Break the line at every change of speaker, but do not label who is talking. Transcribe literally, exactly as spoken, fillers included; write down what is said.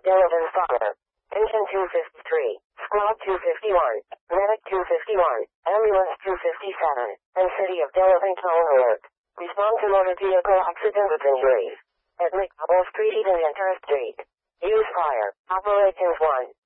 Delavan Fire. Engine two fifty-three, Squad two fifty-one, Medic two fifty-one, Ambulance two fifty-seven, and City of Delavan Tone Alert. Respond to motor vehicle accident with injuries. At McDouble Street, Eden Enter Street. Use fire. Operations one.